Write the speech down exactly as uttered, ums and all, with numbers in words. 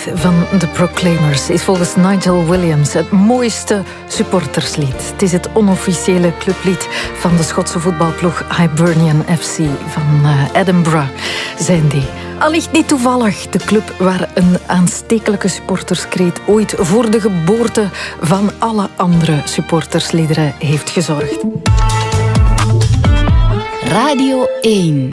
van The Proclaimers is volgens Nigel Williams het mooiste supporterslied. Het is het onofficiële clublied van de Schotse voetbalploeg Hibernian F C van Edinburgh, zijn die. Allicht niet toevallig de club waar een aanstekelijke supporterskreet ooit voor de geboorte van alle andere supportersliederen heeft gezorgd. Radio één.